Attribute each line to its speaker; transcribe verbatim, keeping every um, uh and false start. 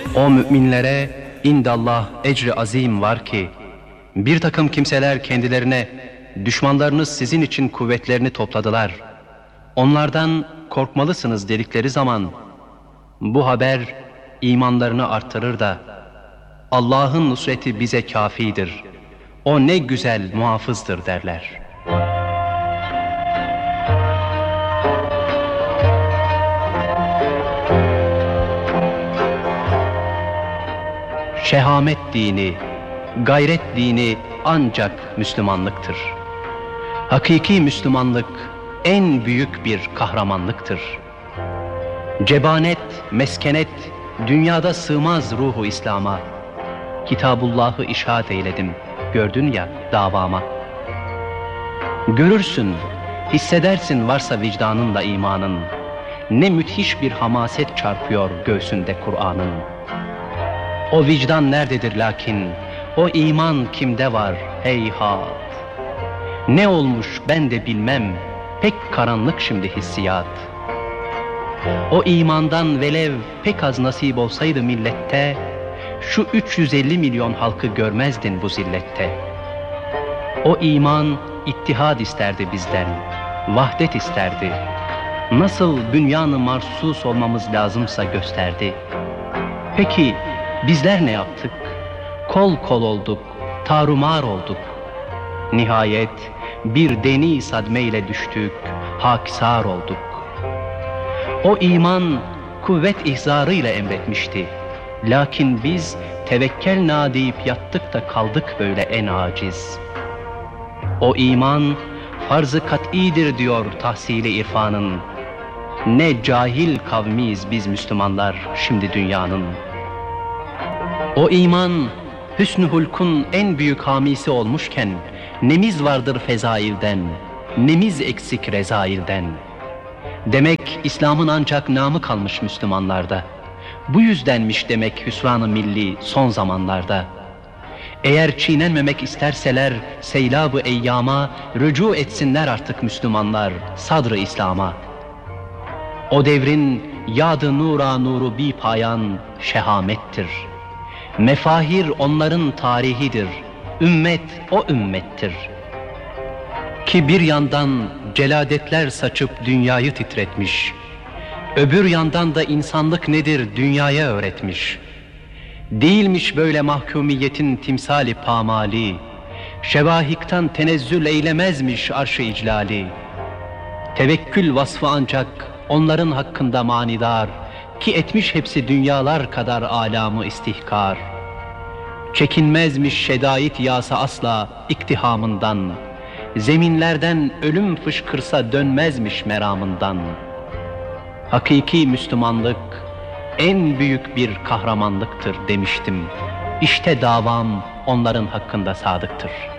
Speaker 1: O müminlere indallah ecri azim var ki, bir takım kimseler kendilerine, düşmanlarınız sizin için kuvvetlerini topladılar, onlardan korkmalısınız dedikleri zaman, bu haber imanlarını artırır da, Allah'ın nusreti bize kafidir, o ne güzel muhafızdır derler. Şehamet dini, gayret dini ancak Müslümanlıktır. Hakiki Müslümanlık en büyük bir kahramanlıktır. Cebanet, meskenet dünyada sığmaz ruhu İslam'a. Kitabullah'ı işaret eyledim, gördün ya davama. Görürsün, hissedersin varsa vicdanınla imanın, ne müthiş bir hamaset çarpıyor göğsünde Kur'an'ın. O vicdan nerededir lakin, o iman kimde var heyhat. Ne olmuş ben de bilmem, pek karanlık şimdi hissiyat. O imandan velev pek az nasip olsaydı millette, şu üç yüz elli milyon halkı görmezdin bu zillette. O iman ittihad isterdi bizden, vahdet isterdi. Nasıl bünyan-ı marsus olmamız lazımsa gösterdi. Peki bizler ne yaptık? Kol kol olduk, tarumar olduk. Nihayet bir deni sadmeyle düştük, hakisar olduk. O iman kuvvet ihzarıyla emretmişti. Lakin biz tevekkel na deyip yattık da kaldık böyle en aciz. O iman farz-ı kat'idir diyor tahsili irfanın. Ne cahil kavmiyiz biz Müslümanlar şimdi dünyanın. O iman hüsnü hulkun en büyük hamisi olmuşken, nemiz vardır fezailden, nemiz eksik rezailden. Demek İslam'ın ancak namı kalmış Müslümanlarda. Bu yüzdenmiş demek hüsran-ı milli son zamanlarda. Eğer çiğnenmemek isterseler seylab-ı eyyama, rücu etsinler artık Müslümanlar sadr-ı İslam'a. O devrin yad-ı nura nuru bi payan şehamettir. Mefahir onların tarihidir, ümmet o ümmettir. Ki bir yandan celadetler saçıp dünyayı titretmiş, öbür yandan da insanlık nedir dünyaya öğretmiş. Değilmiş böyle mahkumiyetin timsali pamali, şevahiktan tenezzül eylemezmiş arş-ı iclali. Tevekkül vasfı ancak onların hakkında manidar, ki etmiş hepsi dünyalar kadar alamı istihkar. Çekinmezmiş şedait yasa asla iktihamından, zeminlerden ölüm fışkırsa dönmezmiş meramından. Hakiki Müslümanlık en büyük bir kahramanlıktır demiştim. İşte davam onların hakkında sadıktır.